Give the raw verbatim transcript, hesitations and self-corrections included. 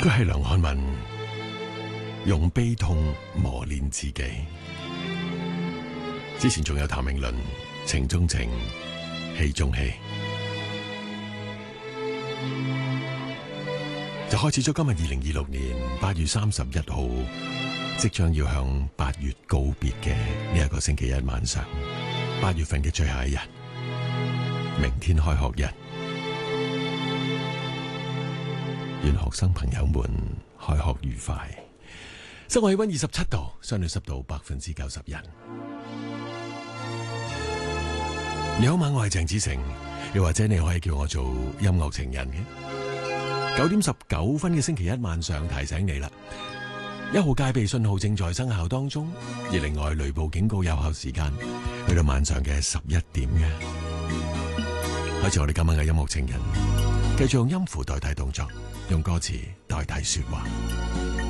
佢係梁漢文，用悲痛磨練自己。之前仲有譚詠麟，情中情，戲中戲，就開始咗今日二零二六年八月三十一號，即將要向八月告別嘅呢一個星期一晚上，八月份嘅最後一日，明天開學日，願學生朋友們開學愉快。室外氣溫二十七度，相對濕度百分之九十一。你好嗎？我係鄭子誠，又或者你可以叫我做音樂情人嘅。九點十九分嘅星期一晚上，提醒你啦，一號戒備信號正在生效當中，而另外雷暴警告有效時間去到晚上嘅十一點嘅。開始我哋今晚嘅音樂情人，繼續用音符代替動作，用歌詞代替說話。